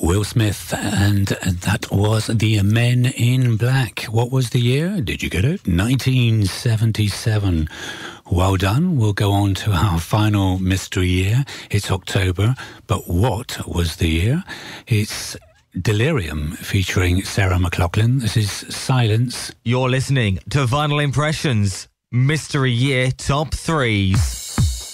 Will Smith, and that was the Men in Black. What was the year? Did you get it? 1977. Well done. We'll go on to our final mystery year. It's October, but what was the year? It's Delirium featuring Sarah McLachlan. This is Silence. You're listening to Vinyl Impressions Mystery Year Top 3s.